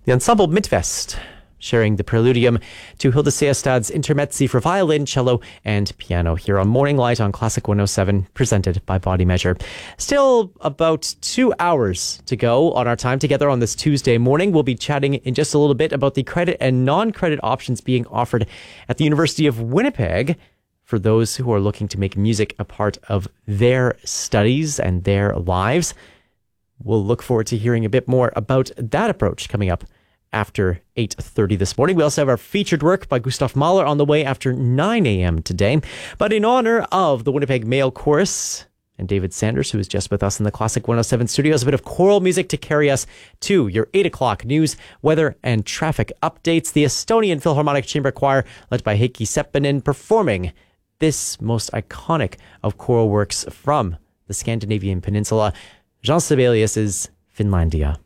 The ensemble Midtvest, sharing the preludium to Hilda Seestad's Intermezzi for violin, cello, and piano here on Morning Light on Classic 107, presented by Body Measure. Still about 2 hours to go on our time together on this Tuesday morning. We'll be chatting in just a little bit about the credit and non-credit options being offered at the University of Winnipeg for those who are looking to make music a part of their studies and their lives. We'll look forward to hearing a bit more about that approach coming up after 8:30 this morning. We also have our featured work by Gustav Mahler on the way after 9 a.m. today. But in honor of the Winnipeg Male Chorus and David Sanders, who is just with us in the Classic 107 studios, a bit of choral music to carry us to your 8 o'clock news, weather, and traffic updates. The Estonian Philharmonic Chamber Choir, led by Heikki Seppänen, performing this most iconic of choral works from the Scandinavian peninsula, Jean Sibelius's Finlandia.